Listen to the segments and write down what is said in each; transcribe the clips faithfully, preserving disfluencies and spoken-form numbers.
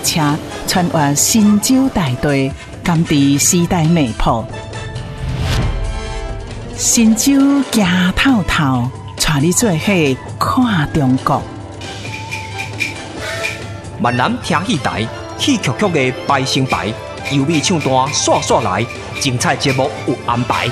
车穿越神州大地，甘知时代脉搏。神州行透透，带你做伙看中国。 闽南听戏台，戏曲曲的排成排，优美唱段刷刷来，精彩节目有安排。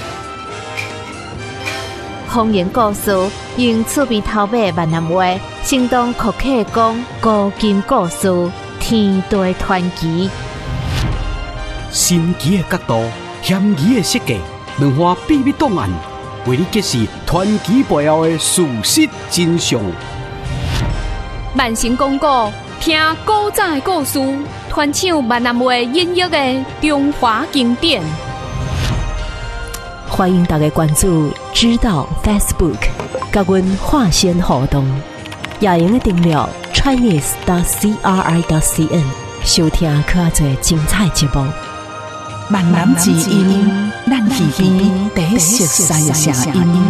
方言故事用趣味头尾闽南话，生动酷客讲古今故事，天地传奇。 神奇的角度，险疑的设计，两化秘密档案，为你揭示传奇背后的事实真相。 万成讲古，听古早的故事，传唱闽南话音乐的中华经典。 欢迎大家关注知道 Facebook， 甲阮化线互动，也用订阅 Chinese 点 C R I 点 C N， 收听较侪精彩节目。 闽南之音，咱耳边第一熟悉的声音。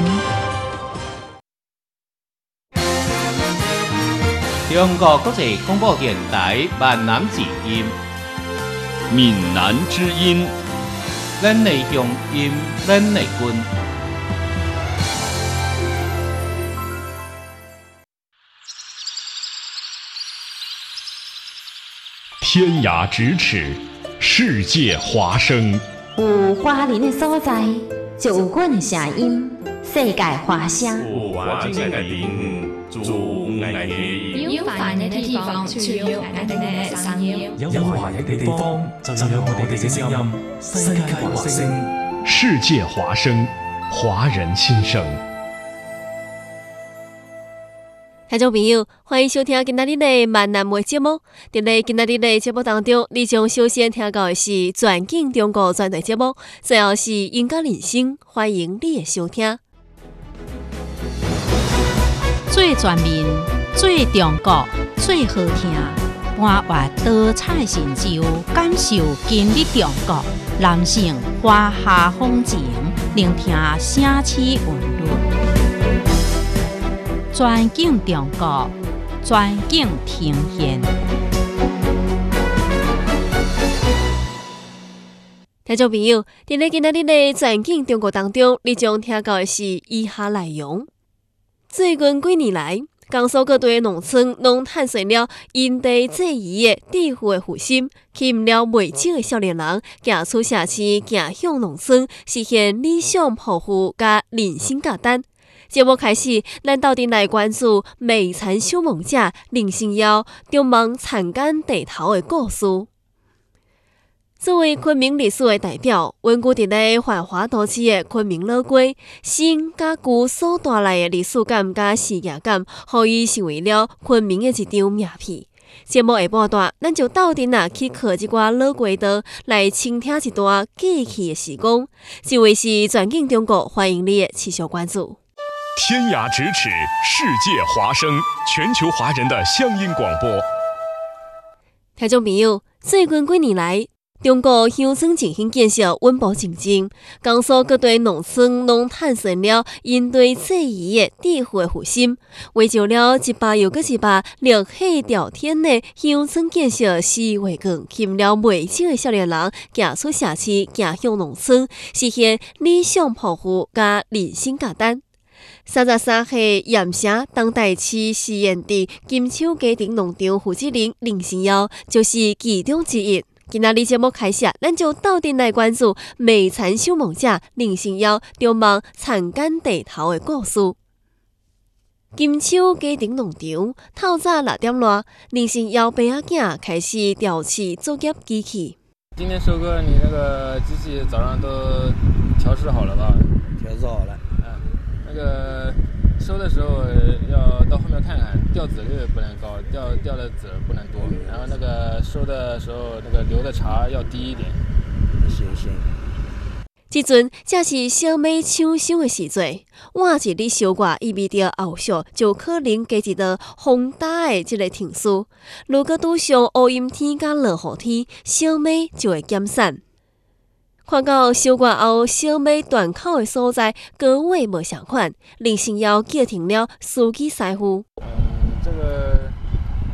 中国国际广播电台闽南之音， 闽南之音。 咱的乡音，咱的根。 天涯咫尺，世界华声。 有华人的所在，就有阮的声音。世界华声。 有华境的人，就爱听。 有繁荣的地方，就有俺们的声音。 有华人的地方，就有我哋嘅聲音。世界華聲， 世界華聲，華人心聲。 聽眾朋友，歡迎收聽今仔日的閩南話節目。在咧今仔日的節目當中，你將首先聽到的是全景中國專題節目，最後是音樂人生，歡迎你的收聽。 最全面、最中國、最好聽，搬越多彩成就，感受今日中國，男性華夏風情，聆聽城市韻律，全景中國，全景呈現。 聽眾朋友，在咧今仔日的全景中國當中，你將聽到的是以下內容。最近幾年來，江蘇各地農村攏產生了因地制宜的致富的決心，吸引了未少的少年人行出社區，行向農村，實現理想抱負甲人生價值。節目開始，咱到底來關注美產小夢者林心遙中網田間地頭的故事。作為昆明歷史的代表，穩固佇咧繁華都市的昆明老街，新甲舊所帶來的歷史感甲視野感，互伊成為了昆明的一張名片。節目下半段，咱就到底啊去靠一寡老街道，來傾聽一段過去的時光。這位是全景中國，歡迎你的持續關注。 天涯咫尺，世界華聲，全球華人的鄉音廣播。 聽眾朋友，最近幾年來，中國鄉村振興建設穩步前進，江蘇各地農村攏產生了因地制宜的致富的決心，為就了一百又閣一百綠海朝天的鄉村建設事業為光，吸引了未少的少年人行出社區，行向農村，實現理想抱負甲人生價值。三十三歲鹽城當代市市園地金秋家庭農場負責人林心遙就是其中之一。今仔日節目開始，咱就到底來關注美產小夢者林心遙中網田間地頭的故事。金秋家庭農場透早六點多，林心遙爸仔囝開始調起作業機器。 今天收割，你那個機器早上都調試好了吧？ 調試好了。 那個收的時候要到後面看看，掉籽率不能高，掉掉的籽不能多。然後那個收的時候，那個留的茬要低一點。 行行。 這陣正是小米搶收的時節，換一日收割意味着後續就可能加一道風大的這個停輸。如果拄上烏陰天甲落雨天，小米就會減產。看到收割後小米斷口的所在，高位無相款，林心遙叫停了司機師傅。 嗯，這個有有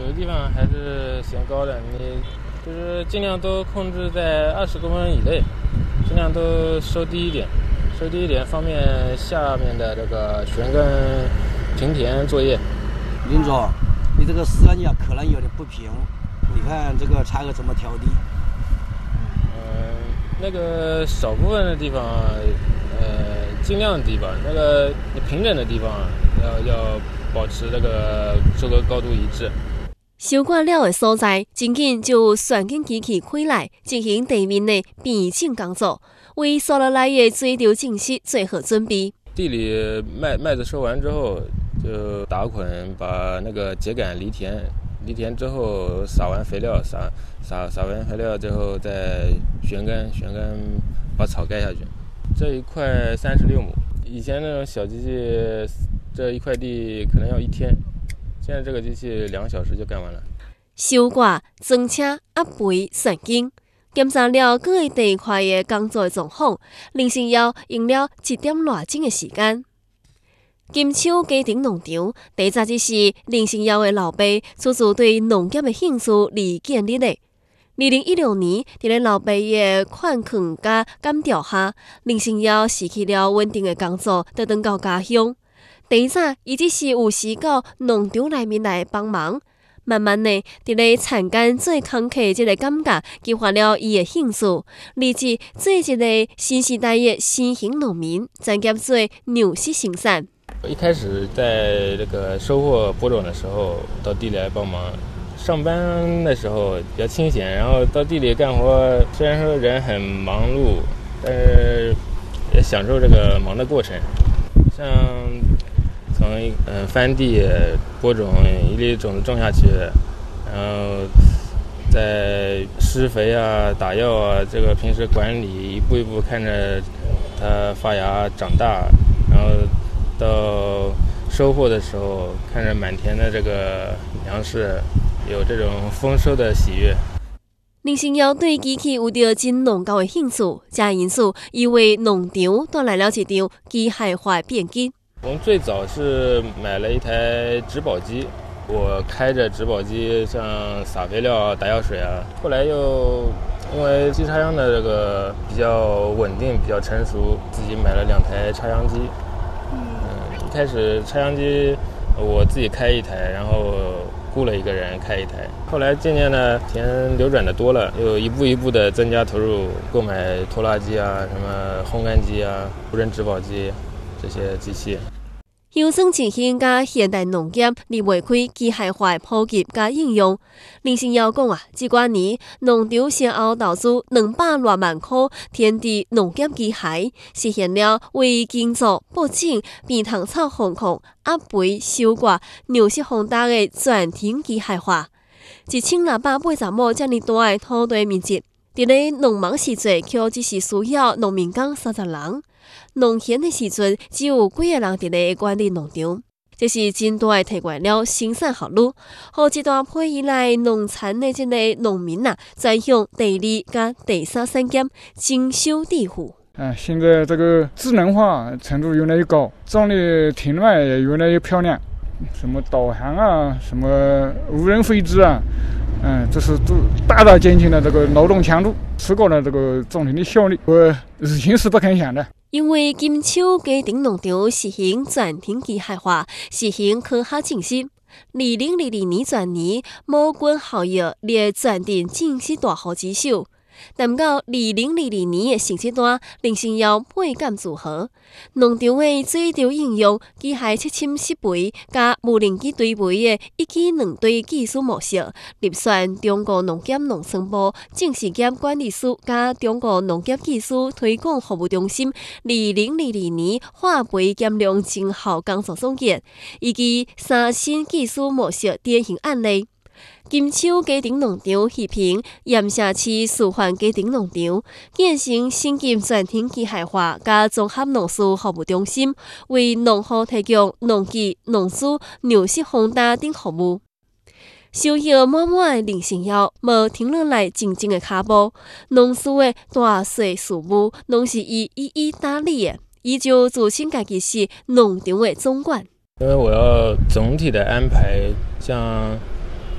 的地方还是嫌高的，你就是尽量都控制在二十公分以内，尽量都收低一点，收低一点，方便下面的这个旋耕、平田作业。 林总，你这个丝啊可能有点不平，你看这个插个怎么调低？ 嗯，那个少部分的地方，呃，尽量低吧。那个平整的地方要要保持这个收割高度一致。 收割了的所在，紧紧就旋耕机器开来，进行地面的变整工作，为收落来的水稻种式做好准备。 地里麦麦子收完之后，就打捆，把那个秸秆犁田，犁田之后撒完肥料，撒撒撒完肥料之后再旋耕，旋耕把草盖下去。这一块三十六亩，以前那种小机器，这一块地可能要一天。现在这个机器两个小时就干完了。 收割、装车、压肥、旋耕，检查了各个地块的工作的状况，林成尧用了一点多钟的时间。金秋家庭农场，第早就是林成尧的老爸初次对农业的兴趣而建立的。二零一六年，伫咧老爸的劝劝甲监调下，林成尧辞去了稳定的工作，倒转到家乡。第早，伊只是有时到农场内面来帮忙，慢慢的，伫咧田间做工课这个感觉，激发了伊的兴趣，立志做一个新时代的新型农民，专业做牛式生产。 一开始在这个收获播种的时候，到地里来帮忙。上班的时候比较清闲，然后到地里干活，虽然说人很忙碌，但是也享受这个忙的过程。像从嗯翻地播种，一粒种子种下去，然后再施肥啊、打药啊，这个平时管理，一步一步看着它发芽长大，然后到收获的时候，看着满田的这个粮食，有这种丰收的喜悦。 林成尧对机器有着真浓厚的兴趣，这因此伊为农场带来了一场机械化的变革。 我们最早是买了一台植保机，我开着植保机像撒肥料、打药水啊。后来又因为机插秧的这个比较稳定、比较成熟，自己买了两台插秧机。嗯，一开始插秧机我自己开一台，然后雇了一个人开一台。后来渐渐的田流转的多了，又一步一步的增加投入，购买拖拉机啊、什么烘干机啊、无人植保机这些机器。 乡村振兴甲现代农业离袂开机械化的普及甲应用。林成尧讲啊，这几年农场先后投资两百多万块天地农业机械，实现了为耕作、播种、变糖草防控、压肥、收割、牛式烘搭的全程机械化。一千六百八十亩这么大的土地面积，伫咧农忙时节，却只是需要农民工三十人。农闲的时阵，只有几个人伫咧管理农场，这是真大的提高了生产效率，互一大批以来农产的这个农民呐、啊，转向第二甲第三产业，增收致富。 啊，现在这个智能化程度越来越高，种的田脉也越来越漂亮，什么导航啊，什么无人飞机啊。嗯，这是都大大减轻了这个劳动强度，提高了这个种田的效率。我以前是不肯想的。 因为金秋家庭农场实行全程机械化，实行科学证实。二零二二年全年，毛菌效益列全镇正式大户之首。但到二零二二年的成绩单，林成尧倍感自豪。农场的水稻应用机械七深施肥加无人机堆肥的一机两堆技术模式，入选中国农业农村部正事业管理司加中国农业技术推广服务中心二零二二年化肥减量增效工作总结，以及三新技术模式典型案例。金秋家庭农场协平盐城市示范家庭农场建成先进全程机械化加综合农事服务中心，为农户提供农机、农资、牛式烘搭等服务。收获满满的林成尧，无停落来静静的脚步，农事的大小事务拢是伊一一打理的。伊就自称家己是农场的总管。 因为我要总体的安排，像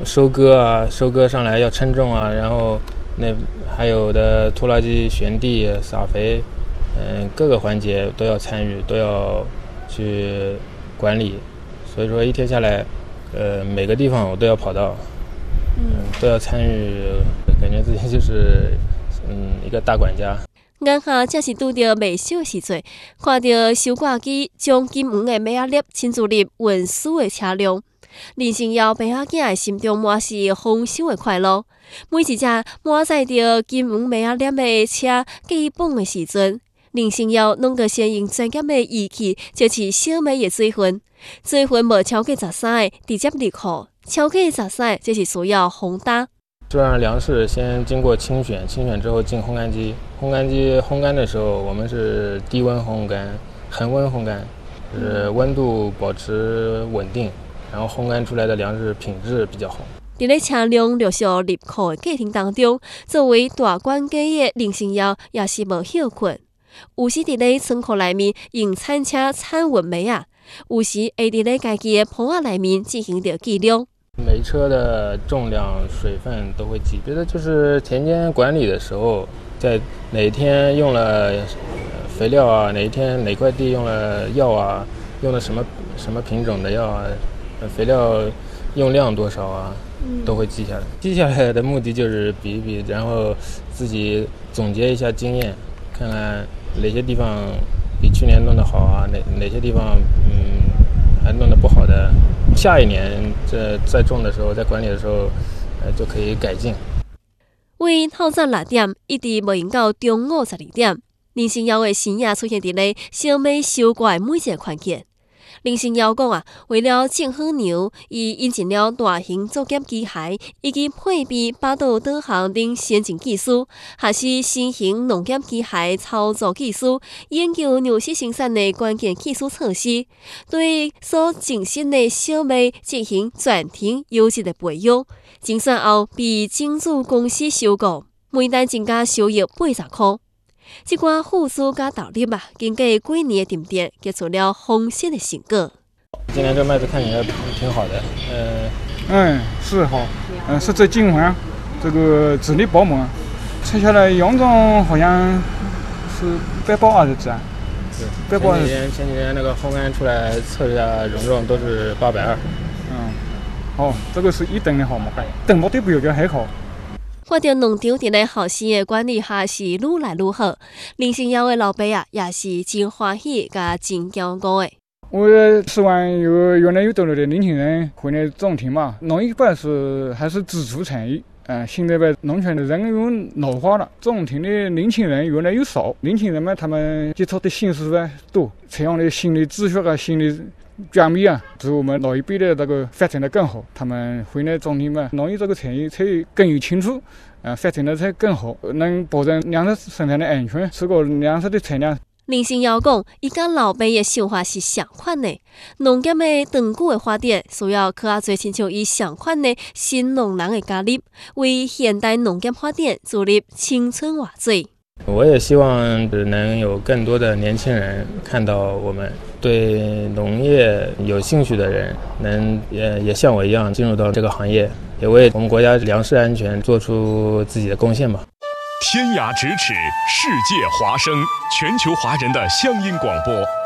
收割啊，收割上来要称重啊，然后那还有的拖拉机旋地、撒肥，嗯，各个环节都要参与，都要去管理。所以说一天下来，呃，每个地方我都要跑到，嗯，都要参与，感觉自己就是嗯一个大管家。 眼下正是拄着未收时阵，看到收割机将金黄的麦粒亲自入运输的车辆，林成尧爸仔囝的心中满是丰收的快乐。每一只满载着金黄麦粒的车过磅的时阵，林成尧拢个先用专业的仪器测试小麦的水分，水分无超过十三的直接入库，超过十三这是需要烘打。 这样粮食先经过清选，清选之后进烘干机。烘干机烘干的时候，我们是低温烘干、恒温烘干，就是温度保持稳定，然后烘干出来的粮食品质比较好。 伫咧车辆陆续入库的过程当中，作为大管家的林成尧也是无休困，有时伫咧仓库内面用铲车铲运麦啊，有时会伫咧家己的棚仔内面进行着记录。 每车的重量、水分都会记，别的就是田间管理的时候，在哪天用了肥料啊，哪一天哪块地用了药啊，用了什么什么品种的药啊，肥料用量多少啊，都会记下来。记下来的目的就是比一比，然后自己总结一下经验，看看哪些地方比去年弄得好啊，哪哪些地方嗯还弄得不好的。下一年这在种的时候，在管理的时候，呃，就可以改进。 为透早六点一直无用到中午十二点，林成尧的生涯出现伫咧小麦收割的每一个环节。林成尧讲啊，为了种好牛，伊引进了大型作业机械以及配备八道导航等先进技术，学习新型农业机械操作技术，研究牛食生产的关键技术措施，对所种植的小麦进行全天优质的培养。精算后被金主公司收购，每单增加收益八十块。这寡付出加投入啊，经过几年的沉淀，结出了丰硕的成果。 今年这麦子看起来挺好的，呃， 嗯，是好，嗯，是在金黄，这个质地饱满，测下来样种好像是百八二十只啊。 对，百八二十。前几天前几天那个烘干出来测一下容重都是八百二。 嗯，好，这个是一等的好嘛，等毛对不有就还好。 看到农场伫咧后生的管理下是愈来愈好，林成尧的老爸啊也是真欢喜甲真骄傲的。 我希望有原来有多了的年轻人回来种田嘛，农业办是还是支柱产业。嗯，现在吧，农村的人员老化了，种田的年轻人越来越少。年轻人嘛，他们接触的信息啊多，这样的新的知识啊、新的转变啊，使我们老一辈的这个发展的更好。他们回来种田嘛，农业这个产业才更有清楚，啊，发展的才更好，能保证粮食生产的安全，这个粮食的产量。 林成尧讲，伊甲老爸的想法是相款的，农业的长久的发展需要靠较侪亲像伊相款的新农人的加入，为现代农业发展注入青春活水。 我也希望能有更多的年轻人看到我们，对农业有兴趣的人能也也像我一样进入到这个行业，也为我们国家粮食安全做出自己的贡献吧。 天涯咫尺，世界华声，全球华人的乡音广播。